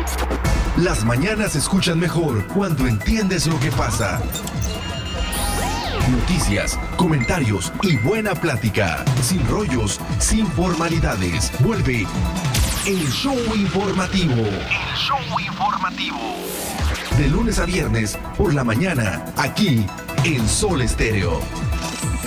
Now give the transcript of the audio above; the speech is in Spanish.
Las mañanas se escuchan mejor cuando entiendes lo que pasa. Noticias, comentarios y buena plática. Sin rollos, sin formalidades. Vuelve el show informativo. El show informativo. De lunes a viernes por la mañana, aquí en Sol Estéreo.